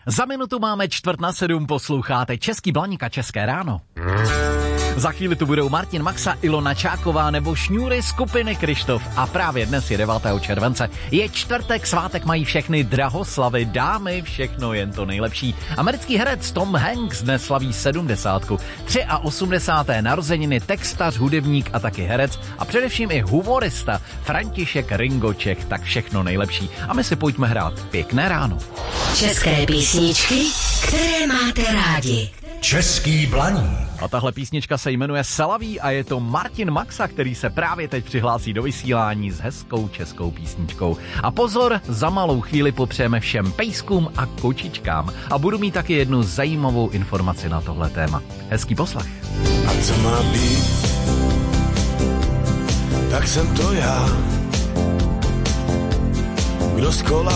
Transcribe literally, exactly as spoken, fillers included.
Za minutu máme čtvrt na sedm, posloucháte Český Blaník a České ráno. Za chvíli tu budou Martin Maxa, Ilona Čáková nebo šňůry skupiny Krištof. A právě dnes je devátého července. Je čtvrtek, svátek mají všechny drahoslavy, dámy, všechno jen to nejlepší. Americký herec Tom Hanks dnes slaví sedmdesátku. osmdesáté třetí narozeniny, textař, hudebník a taky herec a především i humorista František Ringoček, tak všechno nejlepší. A my si pojďme hrát pěkné ráno. České písničky, které máte rádi. Český Blaník. A tahle písnička se jmenuje Selaví a je to Martin Maxa, který se právě teď přihlásí do vysílání s hezkou českou písničkou. A pozor, za malou chvíli popřejeme všem pejskům a kočičkám. A budu mít taky jednu zajímavou informaci na tohle téma. Hezký poslech. A co má být, tak jsem to já, kdo z kola